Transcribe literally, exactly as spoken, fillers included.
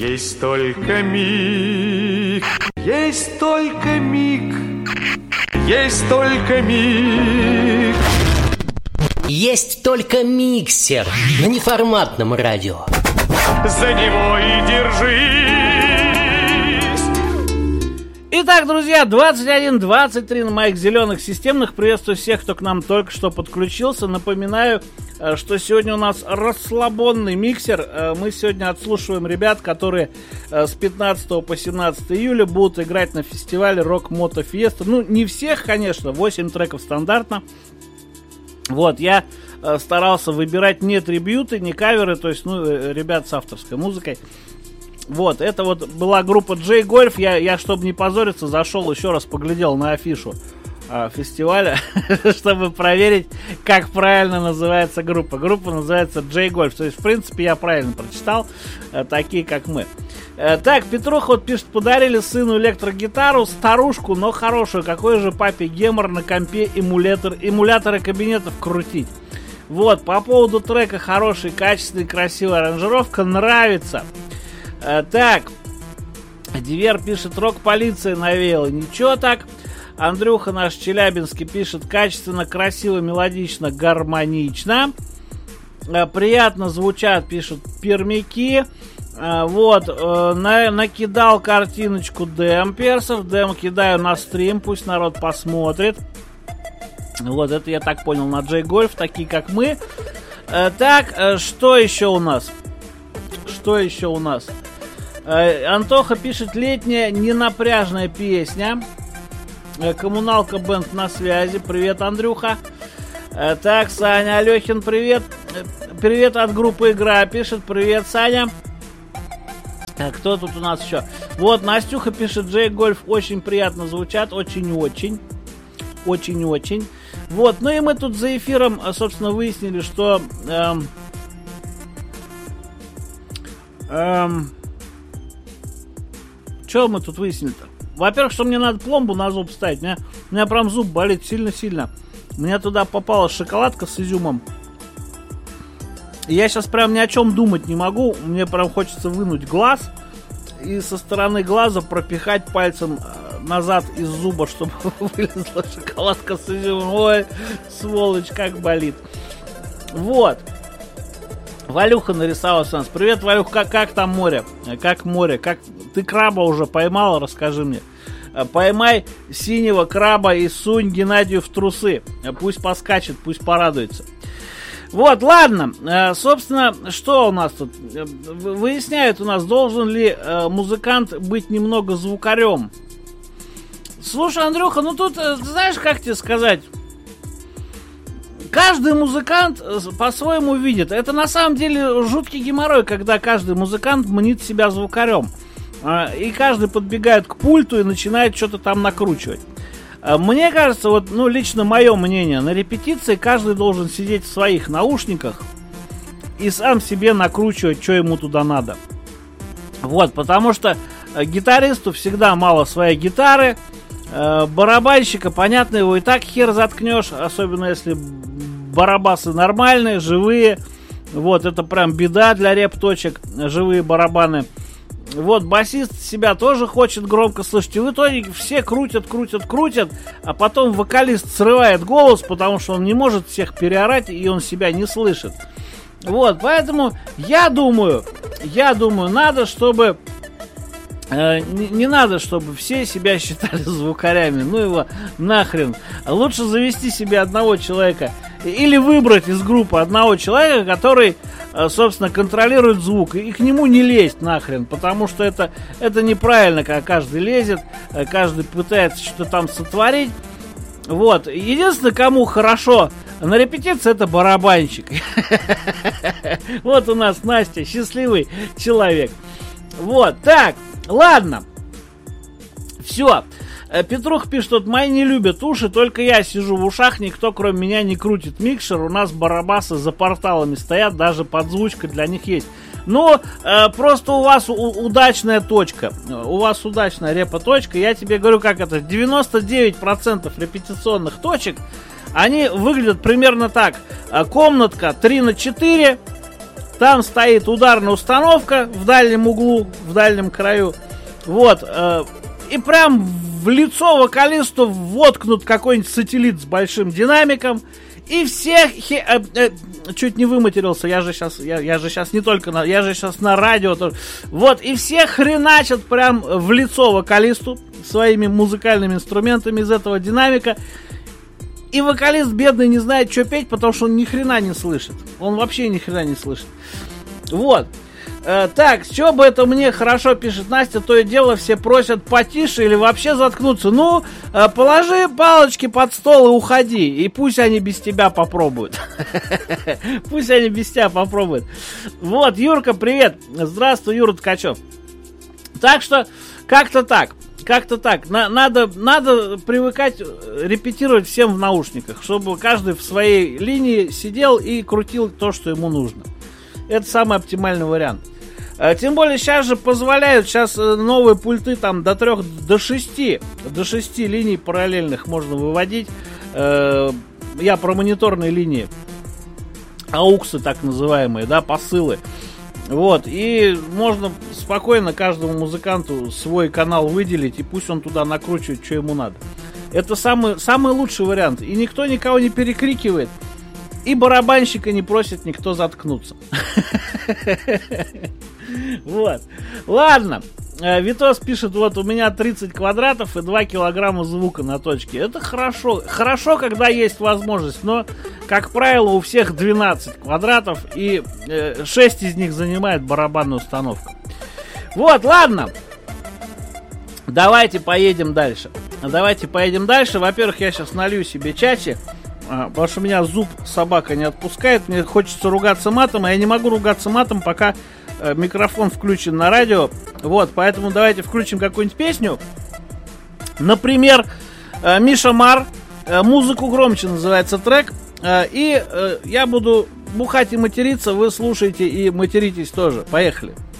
Есть только миг, есть только миг, есть только миг. Есть только миксер на неформатном радио. За него и держись. Итак, друзья, двадцать один двадцать три на моих зеленых системных. Приветствую всех, кто к нам только что подключился. Напоминаю, что сегодня у нас расслабонный миксер. Мы сегодня отслушиваем ребят, которые с пятнадцатого по семнадцатое июля будут играть на фестивале Rock Moto Fiesta. Ну, не всех, конечно, восемь треков стандартно. Вот, я старался выбирать не трибьюты, не каверы, то есть, ну, ребят с авторской музыкой. Вот, это вот была группа J Golf. Я, я чтобы не позориться, зашел еще раз, поглядел на афишу а, фестиваля, чтобы проверить, как правильно называется группа. Группа называется J Golf. То есть, в принципе, я правильно прочитал, а, такие как мы. А, так, Петруха вот пишет: подарили сыну электрогитару, старушку, но хорошую. Какой же папе гемор на компе эмулятор, эмуляторы кабинетов крутить. Вот, по поводу трека: хороший, качественный, красивая аранжировка, нравится. А, так, Дивер пишет: рок-полиция навеяла. Ничего так. Андрюха наш Челябинский пишет: качественно, красиво, мелодично, гармонично. А, приятно звучат, пишут пермяки. А, вот, а, на, накидал картиночку дэм персов. Дэм кидаю на стрим, пусть народ посмотрит. Вот, это я так понял на J Golf, такие как мы. А, так, а, что еще у нас? Что еще у нас? Антоха пишет: летняя ненапряжная песня. Коммуналка бенд на связи. Привет, Андрюха. Так, Саня Алехин, привет. Привет от группы Игра пишет: привет, Саня. Кто тут у нас еще? Вот, Настюха пишет: J Golf очень приятно звучат. Очень-очень. Очень-очень. Вот, ну и мы тут за эфиром, собственно, выяснили, что... Эм, эм, Что мы тут выяснили-то? Во-первых, что мне надо пломбу на зуб ставить. У меня, у меня прям зуб болит сильно-сильно. У меня туда попала шоколадка с изюмом. И я сейчас прям ни о чем думать не могу. Мне прям хочется вынуть глаз и со стороны глаза пропихать пальцем назад из зуба, чтобы вылезла шоколадка с изюмом. Ой, сволочь, как болит. Вот. Валюха нарисовался у нас. Привет, Валюх, как, как там море? Как море? Как... Ты краба уже поймал? Расскажи мне. Поймай синего краба и сунь Геннадию в трусы. Пусть поскачет, пусть порадуется. Вот, ладно. Собственно, что у нас тут? Выясняют у нас, должен ли музыкант быть немного звукарем. Слушай, Андрюха, ну тут, знаешь, как тебе сказать... Каждый музыкант по-своему видит. Это на самом деле жуткий геморрой, когда каждый музыкант мнит себя звукарем. И каждый подбегает к пульту и начинает что-то там накручивать. Мне кажется, вот, ну, лично мое мнение, на репетиции каждый должен сидеть в своих наушниках и сам себе накручивать, что ему туда надо. Вот, потому что гитаристу всегда мало своей гитары. Барабанщика, понятно, его и так хер заткнешь, особенно если барабасы нормальные, живые. Вот, это прям беда для реп-точек, живые барабаны. Вот, басист себя тоже хочет громко слышать. И в итоге все крутят, крутят, крутят, а потом вокалист срывает голос, потому что он не может всех переорать, и он себя не слышит. Вот, поэтому я думаю, я думаю, надо, чтобы... Не, не надо, чтобы все себя считали звукарями. Ну его нахрен. Лучше завести себе одного человека. Или выбрать из группы одного человека, который, собственно, контролирует звук. И к нему не лезть нахрен. Потому что это, это неправильно, когда каждый лезет. Каждый пытается что-то там сотворить. Вот. Единственное, кому хорошо на репетиции, это барабанщик. Вот у нас Настя, счастливый человек. Вот, так. Ладно. Все. Петрух пишет: вот мои не любят уши, только я сижу в ушах, никто кроме меня не крутит микшер. У нас барабасы за порталами стоят, даже подзвучка для них есть. Но э, просто у вас у, удачная точка. У вас удачная репо-точка. Я тебе говорю, как это. девяносто девять процентов репетиционных точек, они выглядят примерно так. Комнатка три на четыре. Там стоит ударная установка в дальнем углу, в дальнем краю. Вот. Э, и прям в лицо вокалисту воткнут какой-нибудь сателлит с большим динамиком. И всех... Хе, э, э, чуть не выматерился, я же сейчас, я, я же сейчас не только на... Я же сейчас на радио тоже. Вот, и все хреначат прям в лицо вокалисту своими музыкальными инструментами из этого динамика. И вокалист бедный не знает, что петь, потому что он ни хрена не слышит. Он вообще ни хрена не слышит. Вот. Э, так, что бы это мне хорошо, пишет Настя, то и дело все просят потише или вообще заткнуться. Ну, э, положи палочки под стол и уходи. И пусть они без тебя попробуют. Пусть они без тебя попробуют. Вот, Юрка, привет. Здравствуй, Юра Ткачев. Так что, как-то так. Как-то так. На, надо, надо привыкать репетировать всем в наушниках, чтобы каждый в своей линии сидел и крутил то, что ему нужно. Это самый оптимальный вариант. Тем более сейчас же позволяют, сейчас новые пульты там до трех, до шести, до шести линий параллельных можно выводить. Я про мониторные линии. ауксы так называемые, да, посылы. Вот, и можно спокойно каждому музыканту свой канал выделить, и пусть он туда накручивает, что ему надо. Это самый, самый лучший вариант. И никто никого не перекрикивает, и барабанщика не просит никто заткнуться. Вот. Ладно. Витос пишет, вот у меня тридцать квадратов и два килограмма звука на точке. Это хорошо. Хорошо, когда есть возможность, но, как правило, у всех двенадцать квадратов, и э, шесть из них занимает барабанная установка. Вот, ладно. Давайте поедем дальше. Давайте поедем дальше. Во-первых, я сейчас налью себе чачи, потому что меня зуб собака не отпускает. Мне хочется ругаться матом, а я не могу ругаться матом, пока микрофон включен на радио. Вот, поэтому давайте включим какую-нибудь песню. Например, Миша Мар. «Музыку громче» называется трек. И я буду бухать и материться. Вы слушаете и материтесь тоже. Поехали.